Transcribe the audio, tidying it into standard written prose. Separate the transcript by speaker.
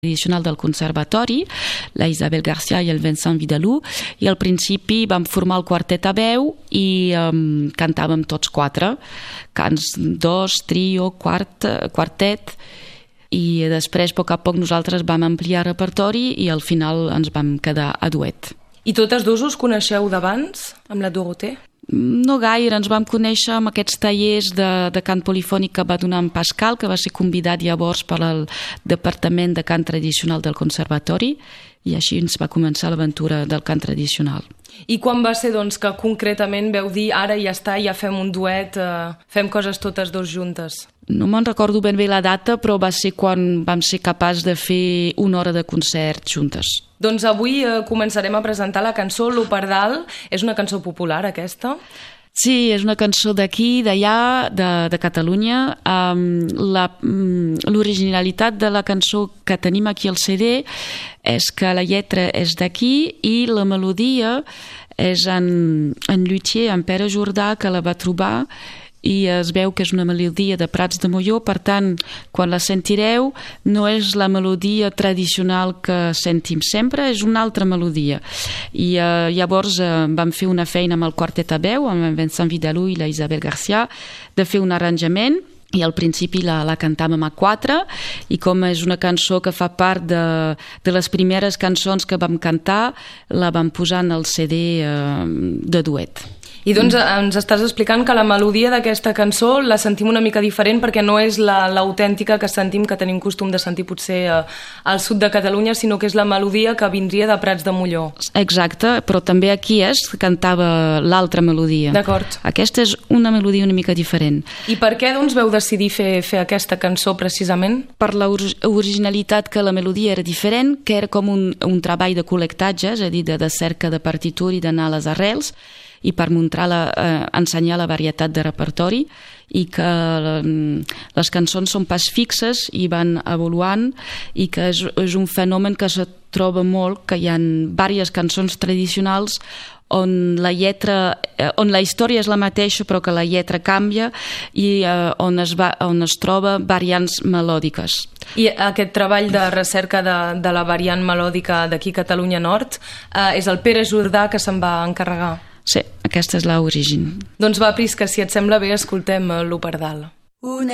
Speaker 1: tradicional del conservatori, la Isabel Garcia i el Vincent Vidalú, i al principi vam formar el quartet a veu i cantàvem tots quatre, cants dos, trio, quartet, i després a poc nosaltres vam ampliar repertori i al final ens vam quedar a duet.
Speaker 2: I totes dos us coneixeu d'abans, amb la Dorothée?
Speaker 1: No gaire, ens vam conèixer amb aquests tallers de cant polifònic que va donar en Pascal, que va ser convidat llavors per al Departament de Cant Tradicional del Conservatori, i així ens va començar l'aventura del cant tradicional.
Speaker 2: I quan va ser doncs, que concretament veu dir ara ja està, ja fem un duet, fem coses totes dos juntes?
Speaker 1: No me'n recordo ben bé la data, però va ser quan vam ser capaç de fer una hora de concert juntes.
Speaker 2: Doncs avui començarem a presentar la cançó Lo Pardal. És una cançó popular, aquesta?
Speaker 1: Sí, és una cançó d'aquí, d'allà, de Catalunya. L'originalitat de la cançó que tenim aquí al CD és que la lletra és d'aquí i la melodia és en luthier, en Pere Jordà, que la va trobar, i es veu que és una melodia de Prats de Molló. Per tant, quan la sentireu, no és la melodia tradicional que sentim sempre, és una altra melodia. I llavors vam fer una feina amb el quartet a veu, amb en Vincent Vidalú i la Isabel Garcia, de fer un arranjament, i al principi la cantàvem a quatre, i com és una cançó que fa part de les primeres cançons que vam cantar, la vam posar en el CD de duet.
Speaker 2: I doncs ens estàs explicant que la melodia d'aquesta cançó la sentim una mica diferent perquè no és l'autèntica que sentim, que tenim costum de sentir potser al sud de Catalunya, sinó que és la melodia que vindria de Prats de Molló.
Speaker 1: Exacte, però també aquí cantava l'altra melodia.
Speaker 2: D'acord.
Speaker 1: Aquesta és una melodia una mica diferent.
Speaker 2: I per què doncs veu decidir fer aquesta cançó precisament?
Speaker 1: Per l'originalitat, que la melodia era diferent, que era com un treball de col·lectatge, és a dir, de cerca de partitura i d'anar a les arrels, i per ensenyar la varietat de repertori, i que les cançons són pas fixes i van evoluant, i que és un fenomen que se troba molt, que hi ha diverses cançons tradicionals on la història és la mateixa però que la lletra canvia, i on es troba variants melòdiques.
Speaker 2: I aquest treball de recerca de la variant melòdica d'aquí Catalunya Nord és el Pere Jordà que se'n va encarregar?
Speaker 1: Sí, aquesta és l'origen.
Speaker 2: Doncs va, Prisca, si et sembla bé, escoltem Lo Pardal.